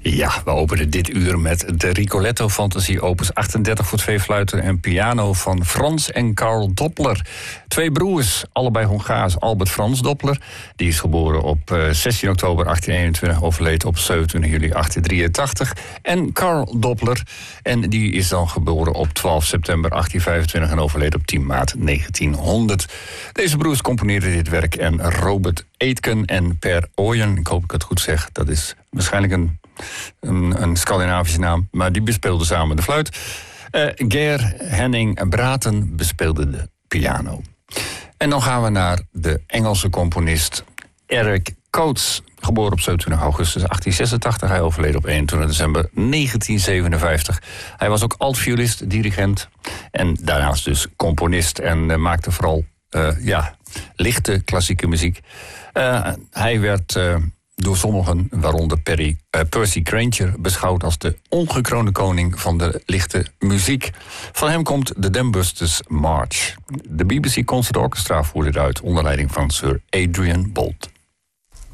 Ja, we openen dit uur met de Rigoletto-fantasie opus 38 voor 2 fluiten en piano van Frans en Karl Doppler. 2 broers, allebei Hongaars. Albert Frans Doppler, die is geboren op 16 oktober 1821, overleed op 27 juli 1883. En Karl Doppler, en die is dan geboren op 12 september 1825 en overleed op 10 maart 1900. Deze broers componeerden dit werk en Robert Aitken en Per Ooyen, ik hoop ik het goed zeg, dat is waarschijnlijk een Scandinavische naam, maar die bespeelden samen de fluit. Ger Henning Braten bespeelde de piano. En dan gaan we naar de Engelse componist Eric Coates, geboren op 27 augustus 1886. Hij overleed op 21 december 1957. Hij was ook altviolist, dirigent en daarnaast dus componist en maakte vooral lichte klassieke muziek. Hij werd door sommigen, waaronder Percy Grainger, beschouwd als de ongekroonde koning van de lichte muziek. Van hem komt de Dambusters March. De BBC Concert Orchestra voerde het uit onder leiding van Sir Adrian Boult.